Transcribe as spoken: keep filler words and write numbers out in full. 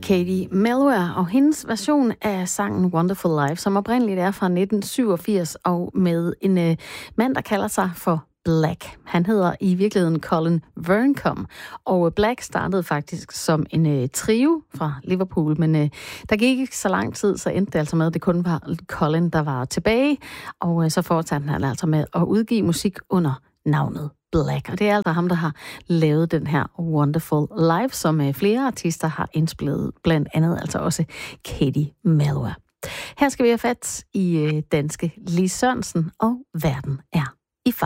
Katie Melua og hendes version af sangen Wonderful Life, som oprindeligt er fra nitten syvogfirs, og med en øh, mand, der kalder sig for Black. Han hedder i virkeligheden Colin Verncombe, og Black startede faktisk som en øh, trio fra Liverpool, men øh, der gik ikke så lang tid, så endte det altså med, at det kun var Colin, der var tilbage, og øh, så fortsatte han altså med at udgive musik under navnet Black. Og det er altså ham, der har lavet den her Wonderful Life, som øh, flere artister har indspillet, blandt andet altså også Katie Melua. Her skal vi have fat i øh, danske Lis Sørensen, og Verden er